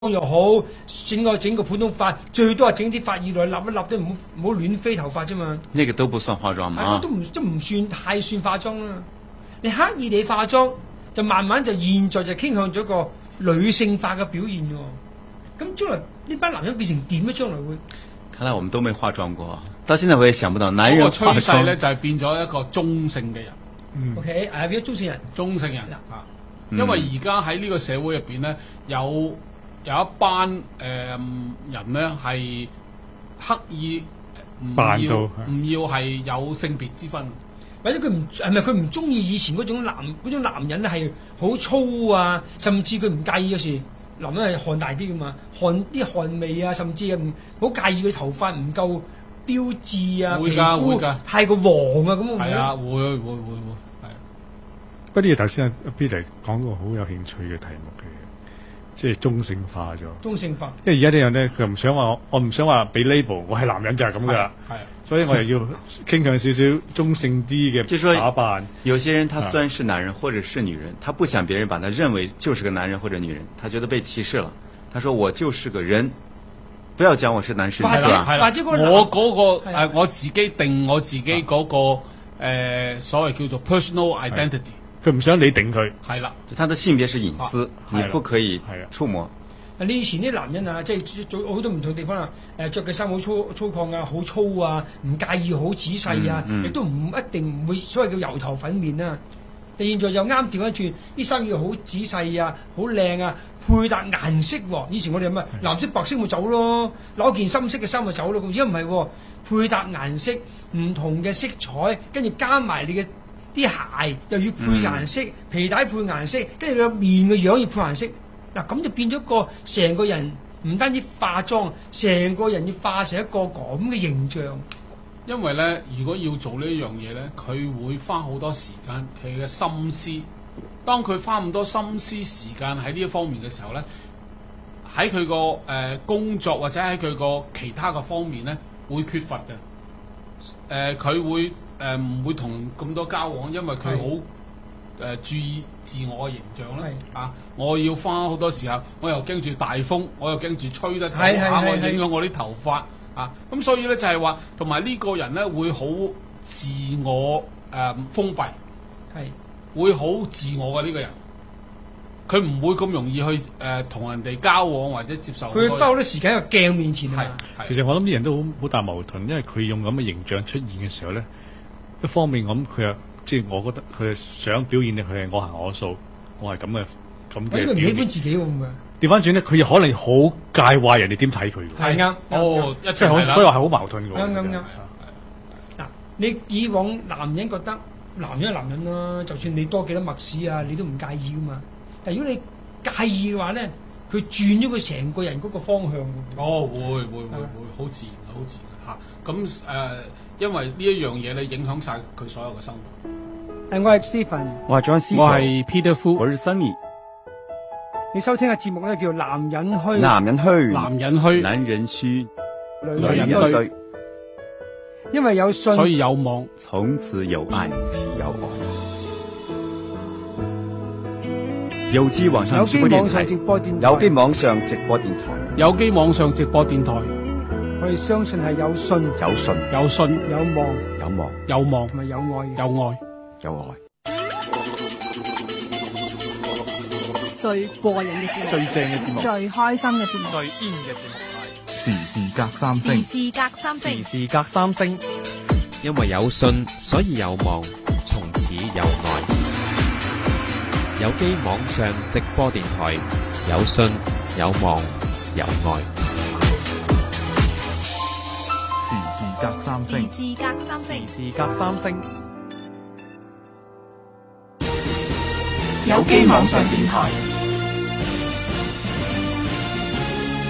又好，整個普通髮，最多係整啲髮葉來立一立都唔好亂飛頭髮啫嘛。 那個都不算化妝嘛？ 係，都唔算太算化妝啦。你刻意地化妝，就慢慢就現在就傾向咗個女性化嘅表現喎。咁將來呢班男人變成點咧？將來會？ 看來我們都沒化妝過，到現在我也想不到男人化妝。 個趨勢咧就係變咗一個中性嘅人。 OK， 變咗中性人。 中性人啊，因為而家喺呢個社會入邊咧有一班人咧係刻意唔要係有性別之分， 或者佢唔中意以前嗰種男人咧係好粗啊，甚至佢唔介意有時男人係汗大啲噶嘛，汗味啊，甚至係唔好介意佢頭髮唔夠標緻啊， 會㗎太過黃啊咁。 係啊，會係。 不過呢個頭先阿 Peter 講個好有興趣嘅題目嘅。即係中性化咗， 中性化。 因為而家啲人咧，佢唔想話，我唔想話俾 label，我係男人就係咁噶啦。係，所以我又要傾向少少中性啲嘅打扮。 有些人他雖然是男人或者是女人，他不想別人把他認為就是個男人或者女人，他覺得被歧視了。他說我就是個人，不要講我是男是女。 或者我嗰個我自己定我自己嗰個所謂叫做 personal identity。 佢唔想你頂佢， 係啦， 他的性別是隱私，你不可以觸摸。 你以前啲男人啊，即係做好多唔同地方啊，着嘅衫好粗獷啊，好粗啊，唔介意好仔細啊，亦都唔一定唔會所謂叫油頭粉面啊。但現在又啱調一轉，啲衫要好仔細啊，好靚啊，配搭顏色喎。以前我哋咩藍色白色咪走咯，攞件深色嘅衫咪走咯。而家唔係喎，配搭顏色唔同嘅色彩，跟住加埋你嘅。啲鞋又要配顏色，皮帶配顏色，跟住你個面嘅樣要配顏色，嗱咁就變咗個成個人唔單止化妝，成個人要化成一個咁嘅形象。 因為咧，如果要做呢一樣嘢咧，佢會花好多時間，佢嘅心思。當佢花咁多心思時間喺呢一方面嘅時候咧，喺佢個工作或者喺佢個其他嘅方面咧，會缺乏嘅。佢會。唔會同咁多交往，因為佢好注意自我嘅形象啦。啊，我要花好多時候，我又驚住大風，我又驚住吹得頭我影響我啲頭髮啊。咁所以咧就係話，同埋呢個人咧會好自我封閉，會好自我嘅呢個人。佢唔會咁容易去同人哋交往或者接受。 佢花好多時間喺個鏡面前。 其實我諗啲人都好大矛盾，因為佢用咁嘅形象出現嘅時候咧。一方面咁佢又即係我覺得佢想表現佢係我行我素，我係咁嘅。 佢唔喜歡自己喎咁嘅。 調翻轉咧，佢又可能好介懷人哋點睇佢。 係啱。 即係所以話係好矛盾嘅。 啱。嗱，你以往男人覺得男人係男人啦，就算你多幾多墨屎啊，你都唔介意噶嘛。但如果你介意嘅話咧，佢轉咗佢成個人嗰個方向。 會好自然好自然嚇。咁因為呢一樣嘢咧，影響晒佢所有嘅生活。 我係 Stephen， 我係 John， 我係 Peter Fu， 我係 Sunny。 你收聽嘅節目咧叫男人虛， 男人虛， 男人虛， 男人虛， 女人對。 因為有信， 所以有望， 從此有愛，有愛。有機網上直播電台，有機網上直播電台， 有機網上直播電台。 我哋相信係有信， 有信， 有信， 有望， 有望， 有望， 同埋有愛， 有愛， 有愛。 最過癮嘅節目， 最正嘅節目， 最開心嘅節目， 最 in 嘅節目係時事隔三星， 時事隔三星， 時事隔三星。 因為有信，所以有望，從此有愛。有機網上直播電台，有信，有望，有愛。 隔三星， 時事隔三星， 時事隔三星。 有機網上電台。